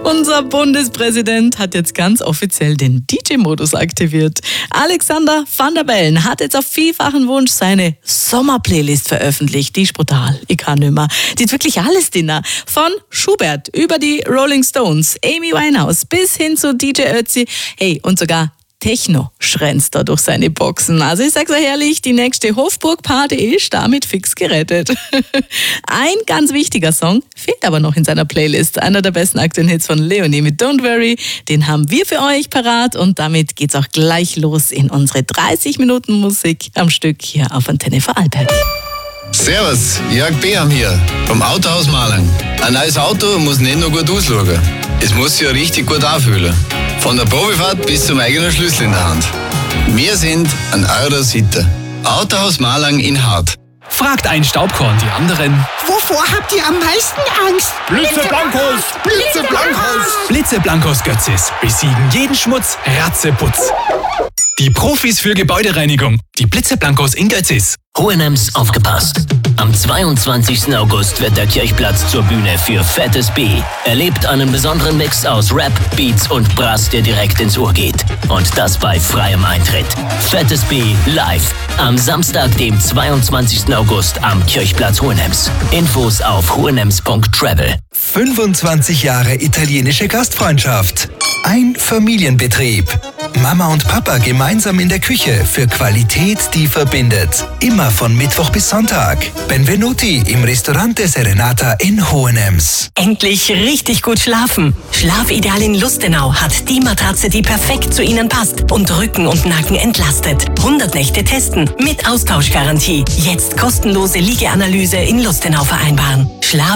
Unser Bundespräsident hat jetzt ganz offiziell den DJ-Modus aktiviert. Alexander Van der Bellen hat jetzt auf vielfachen Wunsch seine Sommerplaylist veröffentlicht. Die ist brutal, ich kann nicht mehr. Die hat wirklich alles drin. Von Schubert über die Rolling Stones, Amy Winehouse bis hin zu DJ Ötzi. Hey, und sogar Techno schränzt da durch seine Boxen. Also ich sag's euch ehrlich, die nächste Hofburg-Party ist damit fix gerettet. Ein ganz wichtiger Song fehlt aber noch in seiner Playlist. Einer der besten aktuellen Hits von Leonie mit Don't Worry. Den haben wir für euch parat und damit geht's auch gleich los in unsere 30 Minuten Musik am Stück hier auf Antenne Vorarlberg. Servus, Jörg Beham hier, vom Autohaus Malang. Ein neues Auto muss nicht nur gut ausschauen, es muss sich ja richtig gut anfühlen. Von der Probefahrt bis zum eigenen Schlüssel in der Hand. Wir sind an eurer Seite. Autohaus Malang in Hart. Fragt ein Staubkorn die anderen. Wovor habt ihr am meisten Angst? Blitzeblankos! Blitzeblankos! Blitzeblankos Götzis besiegen jeden Schmutz, Ratzeputz. Die Profis für Gebäudereinigung. Die Blitzeblankos in Götzis. Hohenems aufgepasst. Am 22. August wird der Kirchplatz zur Bühne für Fettes B. Erlebt einen besonderen Mix aus Rap, Beats und Brass, der direkt ins Ohr geht. Und das bei freiem Eintritt. Fettes B live. Am Samstag, dem 22. August am Kirchplatz Hohenems. Infos auf hohenems.travel. 25 Jahre italienische Gastfreundschaft. Ein Familienbetrieb. Mama und Papa gemeinsam in der Küche für Qualität, die verbindet. Immer von Mittwoch bis Sonntag. Benvenuti im Ristorante Serenata in Hohenems. Endlich richtig gut schlafen. Schlafideal in Lustenau hat die Matratze, die perfekt zu Ihnen passt und Rücken und Nacken entlastet. 100 Nächte testen mit Austauschgarantie. Jetzt kostenlose Liegeanalyse in Lustenau vereinbaren. Schlaf